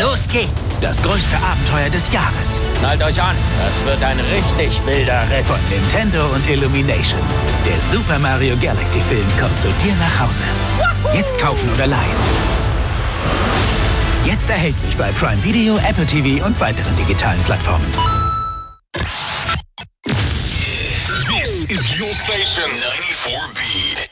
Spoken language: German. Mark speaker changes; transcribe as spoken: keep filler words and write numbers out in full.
Speaker 1: Los geht's. Das größte Abenteuer des Jahres.
Speaker 2: Schnallt euch an, das wird ein richtig wilder Ritt.
Speaker 1: Von Nintendo und Illumination. Der Super Mario Galaxy Film kommt zu dir nach Hause. Jetzt kaufen oder leihen. Jetzt erhältlich bei Prime Video, Apple T V und weiteren digitalen Plattformen.
Speaker 3: This is your station, ninety-four Beat.